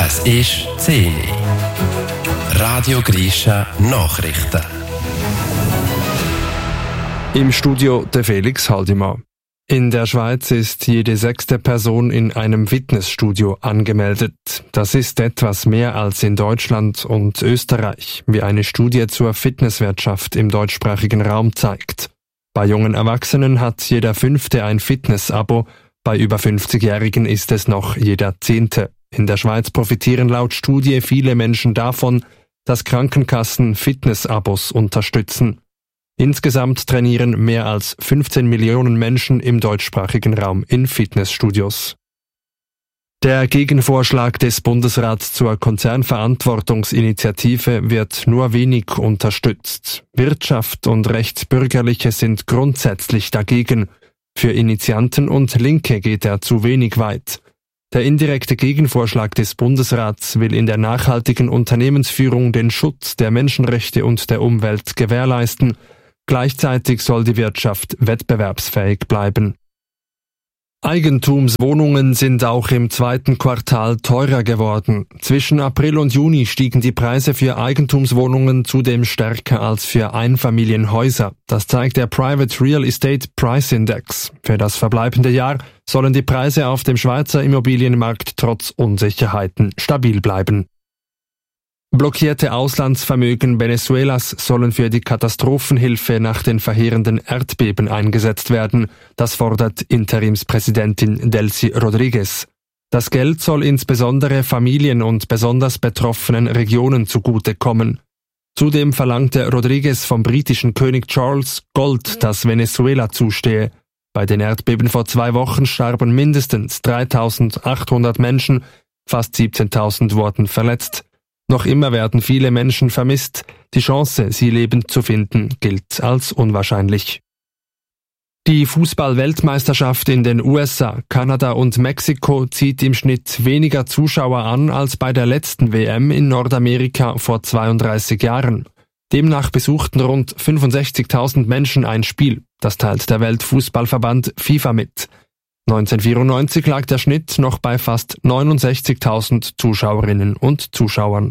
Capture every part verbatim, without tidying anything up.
Es ist zehn Uhr. Radio Grisha Nachrichten. Im Studio der Felix Haldimann. In der Schweiz ist jede sechste Person in einem Fitnessstudio angemeldet. Das ist etwas mehr als in Deutschland und Österreich, wie eine Studie zur Fitnesswirtschaft im deutschsprachigen Raum zeigt. Bei jungen Erwachsenen hat jeder Fünfte ein Fitness-Abo, bei über fünfzigjährigen ist es noch jeder Zehnte. In der Schweiz profitieren laut Studie viele Menschen davon, dass Krankenkassen Fitness-Abos unterstützen. Insgesamt trainieren mehr als fünfzehn Millionen Menschen im deutschsprachigen Raum in Fitnessstudios. Der Gegenvorschlag des Bundesrats zur Konzernverantwortungsinitiative wird nur wenig unterstützt. Wirtschaft und Rechtsbürgerliche sind grundsätzlich dagegen. Für Initianten und Linke geht er zu wenig weit. Der indirekte Gegenvorschlag des Bundesrats will in der nachhaltigen Unternehmensführung den Schutz der Menschenrechte und der Umwelt gewährleisten. Gleichzeitig soll die Wirtschaft wettbewerbsfähig bleiben. Eigentumswohnungen sind auch im zweiten Quartal teurer geworden. Zwischen April und Juni stiegen die Preise für Eigentumswohnungen zudem stärker als für Einfamilienhäuser. Das zeigt der Private Real Estate Price Index. Für das verbleibende Jahr sollen die Preise auf dem Schweizer Immobilienmarkt trotz Unsicherheiten stabil bleiben. Blockierte Auslandsvermögen Venezuelas sollen für die Katastrophenhilfe nach den verheerenden Erdbeben eingesetzt werden. Das fordert Interimspräsidentin Delcy Rodriguez. Das Geld soll insbesondere Familien und besonders betroffenen Regionen zugutekommen. Zudem verlangte Rodriguez vom britischen König Charles Gold, das Venezuela zustehe. Bei den Erdbeben vor zwei Wochen starben mindestens dreitausendachthundert Menschen, fast siebzehntausend wurden verletzt. Noch immer werden viele Menschen vermisst. Die Chance, sie lebend zu finden, gilt als unwahrscheinlich. Die Fußball-Weltmeisterschaft in den U S A, Kanada und Mexiko zieht im Schnitt weniger Zuschauer an als bei der letzten W M in Nordamerika vor zweiunddreißig Jahren. Demnach besuchten rund fünfundsechzigtausend Menschen ein Spiel. Das teilt der Weltfußballverband FIFA mit. neunzehnhundertvierundneunzig lag der Schnitt noch bei fast neunundsechzigtausend Zuschauerinnen und Zuschauern.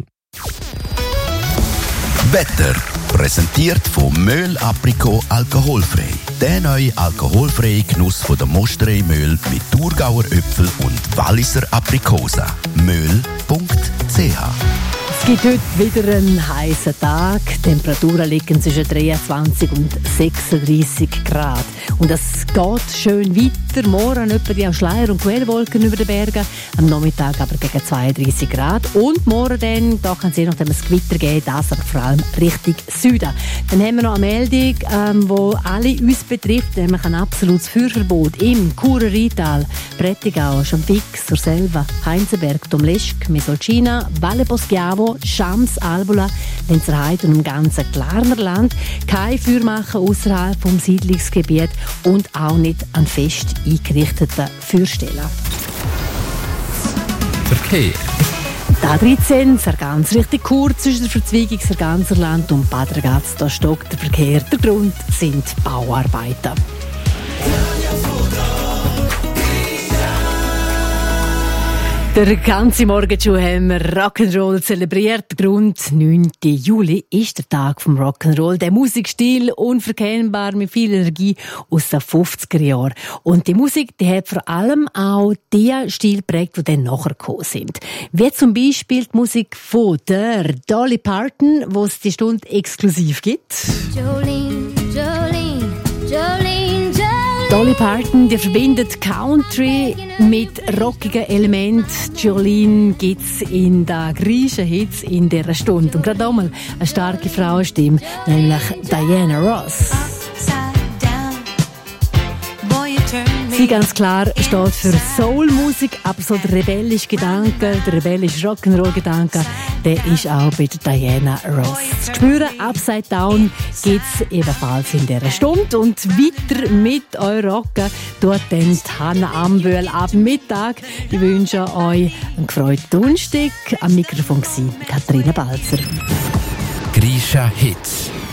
Wetter präsentiert von Möhl Aprikot alkoholfrei. Der neue alkoholfreie Genuss von der Mosterei Möhl mit Thurgauer Äpfel und Walliser Aprikosen. möhl punkt c h Es gibt heute wieder einen heißen Tag. Die Temperaturen liegen zwischen dreiundzwanzig und sechsunddreißig Grad. Und es geht schön weiter. Morgen etwa die Schleier- und Quellwolken über den Bergen. Am Nachmittag aber gegen zweiunddreißig Grad. Und morgen dann, da kann es je nachdem ein Gewitter geben, das aber vor allem Richtung Süden. Dann haben wir noch eine Meldung, ähm, die alle uns betrifft, nämlich ein absolutes Feuerverbot im Churer Rheintal, Prättigau, Champix, Surselva, Heinzenberg, Domleschg, Mesolcina, Valle Boschiavo, Schams, Albula, Lenzerheide und im ganzen Glarner Land. Kein Feuer machen außerhalb vom Siedlungsgebiet und auch nicht an fest eingerichteten Feuerstellen. Verkehr. Die A dreizehn, ganz richtig kurz zwischen der Verzweigung Sarganserland und Bad Ragaz. Da stockt der Verkehr. Der Grund sind Bauarbeiten. Der ganze Morgen schon haben wir Rock'n'Roll zelebriert. Der Grund, neunten Juli, ist der Tag vom Rock'n'Roll. Der Musikstil, unverkennbar, mit viel Energie aus den fünfziger Jahren. Und die Musik, die hat vor allem auch die Stil geprägt, die dann nachher gekommen sind. Wie zum Beispiel die Musik von der Dolly Parton, wo es die Stunde exklusiv gibt. Jolene, Jolene, Jolene. Dolly Parton, die verbindet Country mit rockigen Elementen. Jolene gibt's in den Griechen-Hits in dieser Stunde. Und gerade einmal eine starke Frauenstimme, nämlich Diana Ross. Sie ganz klar steht für Soul-Musik, aber so der rebellische Gedanke, der rebellische Rock'n'Roll-Gedanke, der ist auch bei Diana Ross zu spüren. Upside Down gibt's ebenfalls in dieser Stunde. Und weiter mit euch rocken tut dann die Hanna Ambühl ab Mittag. Ich wünsche euch einen gefreuten Donnerstag. Am Mikrofon war Katharina Balzer. Grisha Hits.